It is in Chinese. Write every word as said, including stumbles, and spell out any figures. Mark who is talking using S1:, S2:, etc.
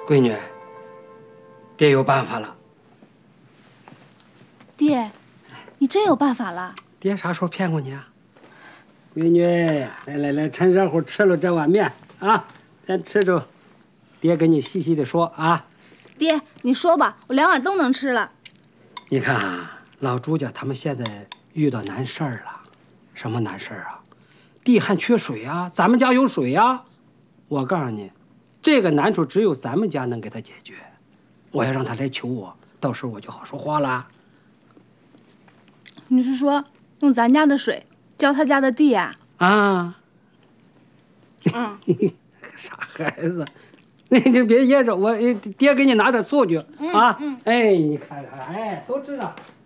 S1: 闺女，爹有办法了。
S2: 爹，你真有办法了？
S1: 爹啥时候骗过你啊？闺女，来来来，趁热乎吃了这碗面啊，先吃着，爹跟你细细的说啊。
S2: 爹，你说吧，我两碗都能吃了。
S1: 你看啊，老朱家他们现在遇到难事儿了，什么难事儿啊？地旱缺水啊，咱们家有水啊。我告诉你，这个难处只有咱们家能给他解决。我要让他来求我，到时候我就好说话了。
S2: 你是说用咱家的水浇他家的地呀？
S1: 啊？
S2: 嗯，
S1: 傻孩子，你就别噎着，我爹给你拿点醋去啊。哎，你看看，哎，都知道。